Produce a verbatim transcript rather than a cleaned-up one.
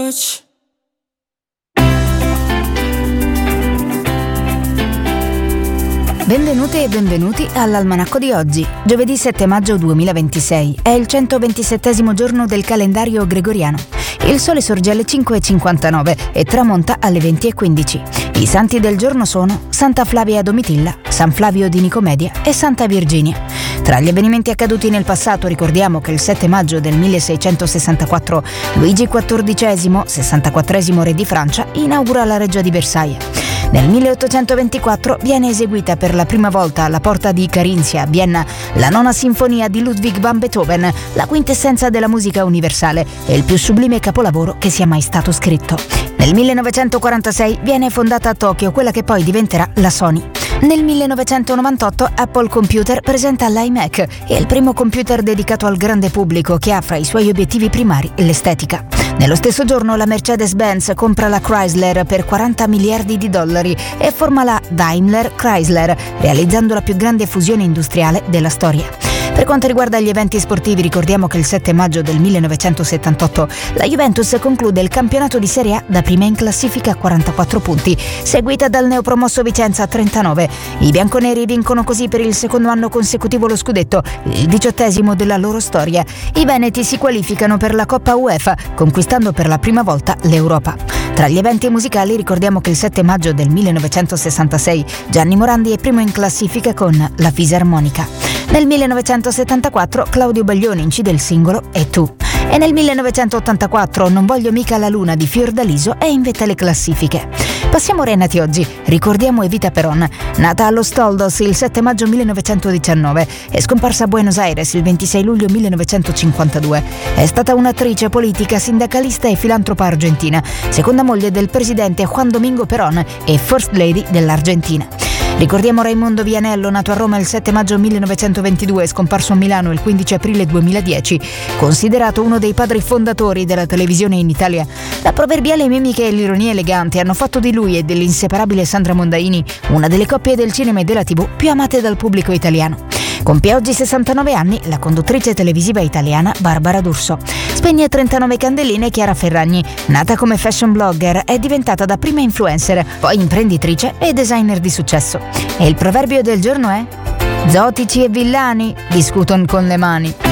Benvenute e benvenuti all'Almanacco di oggi, giovedì sette maggio duemilaventisei. È il centoventisettesimo giorno del calendario gregoriano. Il sole sorge alle cinque e cinquantanove e tramonta alle venti e quindici. I santi del giorno sono Santa Flavia Domitilla, San Flavio di Nicomedia e Santa Virginia. Tra gli avvenimenti accaduti nel passato ricordiamo che il sette maggio del milleseicentosessantaquattro Luigi quattordicesimo, sessantaquattresimo re di Francia, inaugura la reggia di Versailles. Nel milleottocentoventiquattro viene eseguita per la prima volta alla Porta di Carinzia a Vienna la nona sinfonia di Ludwig van Beethoven, la quintessenza della musica universale e il più sublime capolavoro che sia mai stato scritto. Nel millenovecentoquarantasei viene fondata a Tokyo quella che poi diventerà la Sony. Nel millenovecentonovantotto Apple Computer presenta l'iMac, il primo computer dedicato al grande pubblico che ha fra i suoi obiettivi primari l'estetica. Nello stesso giorno la Mercedes-Benz compra la Chrysler per quaranta miliardi di dollari e forma la Daimler Chrysler, realizzando la più grande fusione industriale della storia. Per quanto riguarda gli eventi sportivi, ricordiamo che il sette maggio del millenovecentosettantotto la Juventus conclude il campionato di Serie A da prima in classifica a quarantaquattro punti, seguita dal neopromosso Vicenza a trentanove. I bianconeri vincono così per il secondo anno consecutivo lo scudetto, il diciottesimo della loro storia. I veneti si qualificano per la Coppa UEFA, conquistando per la prima volta l'Europa. Tra gli eventi musicali ricordiamo che il sette maggio del millenovecentosessantasei Gianni Morandi è primo in classifica con la Fisarmonica. Nel millenovecentosettantaquattro Claudio Baglioni incide il singolo E tu. E nel millenovecentottantaquattro Non voglio mica la luna di Fiordaliso è in vetta alle classifiche. Passiamo ora ai nati oggi. Ricordiamo Evita Peron, nata a Los Toldos il sette maggio millenovecentodiciannove, è scomparsa a Buenos Aires il ventisei luglio millenovecentocinquantadue. È stata un'attrice politica, sindacalista e filantropa argentina, seconda moglie del presidente Juan Domingo Perón e First Lady dell'Argentina. Ricordiamo Raimondo Vianello, nato a Roma il sette maggio millenovecentoventidue e scomparso a Milano il quindici aprile duemiladieci, considerato uno dei padri fondatori della televisione in Italia. La proverbiale mimica e l'ironia elegante hanno fatto di lui e dell'inseparabile Sandra Mondaini una delle coppie del cinema e della tivù più amate dal pubblico italiano. Compie oggi sessantanove anni la conduttrice televisiva italiana Barbara D'Urso. Spegne trentanove candeline Chiara Ferragni, nata come fashion blogger, è diventata da prima influencer, poi imprenditrice e designer di successo. E il proverbio del giorno è: zotici e villani discutono con le mani.